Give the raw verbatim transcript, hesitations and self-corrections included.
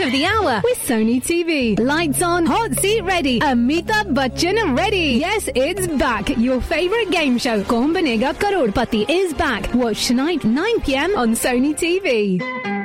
of the hour with Sony T V. Lights on, hot seat ready, Amitabh Bachchan ready. Yes, it's back. Your favourite game show, Kaun Banega Crorepati, is back. Watch tonight, nine p.m. on Sony T V.